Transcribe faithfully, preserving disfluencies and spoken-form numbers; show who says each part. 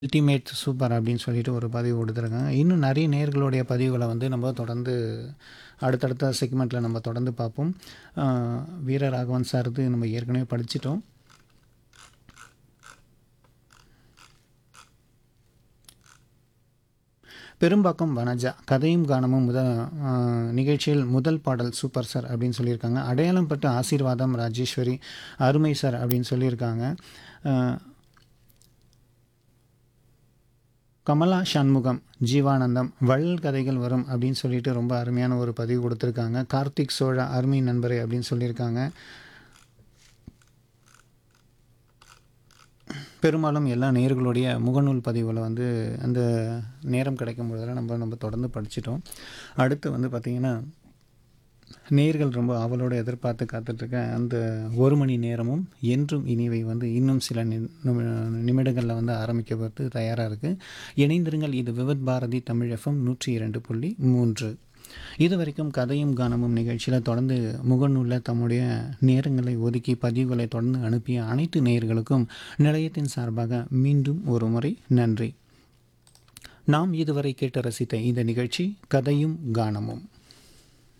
Speaker 1: Ultimate super அப்படின்னு சொல்லிட்டு ஒரு பதிவு கொடுத்துருக்காங்க. இன்னும் நிறைய நேயர்களுடைய பதிவுகளை வந்து நம்ம தொடர்ந்து அடுத்தடுத்த செக்மெண்ட்டில் நம்ம தொடர்ந்து பார்ப்போம். ஆ, வீர ராகவன் சார்து நம்ம ஏற்கனவே படிச்சிட்டோம். பெரும்பாக்கம் வனஜா கதையும் கானமும் முத ஆ, நிகழ்ச்சியில் முதல் பாடல் சூப்பர் சார் அப்படின்னு சொல்லியிருக்காங்க. அடையாளம் பட்டு ஆசீர்வாதம் ராஜேஸ்வரி அருமை சார் அப்படின்னு சொல்லியிருக்காங்க. ஆ, கமலா சண்முகம் ஜீவானந்தம் வள்ளல் கதைகள் வரும் அப்படின்னு சொல்லிட்டு ரொம்ப அருமையான ஒரு பதிவு கொடுத்துருக்காங்க. கார்த்திக் சோழா அருமை நண்பரே அப்படின்னு சொல்லியிருக்காங்க. பெரும்பாலும் எல்லா நேயர்களுடைய முகநூல் பதிவுகளை வந்து அந்த நேரம் கிடைக்கும் பொழுதெல்லாம் நம்ம நம்ம தொடர்ந்து படிச்சிட்டோம். அடுத்து வந்து பார்த்திங்கன்னா நேயர்கள் ரொம்ப ஆவலோடு எதிர்பார்த்து காத்துட்ருக்க அந்த ஒரு மணி நேரமும் என்றும் இனிவை வந்து இன்னும் சில நி நிமிடங்களில் வந்து ஆரம்பிக்கப்பட்டு தயாராக இருக்குது. இணைந்திருங்கள். இது விவித் பாரதி தமிழ் எஃப்எம் நூற்றி இரண்டு புள்ளி மூன்று. இது வரைக்கும் கதையும் கானமும் நிகழ்ச்சியில் தொடர்ந்து முகநூலில் தம்முடைய நேரங்களை ஒதுக்கி பதிவுகளை தொடர்ந்து அனுப்பிய அனைத்து நேயர்களுக்கும் நிலையத்தின் சார்பாக மீண்டும் ஒரு முறை நன்றி. நாம் இதுவரை கேட்டு ரசித்த இந்த நிகழ்ச்சி கதையும் கானமும்.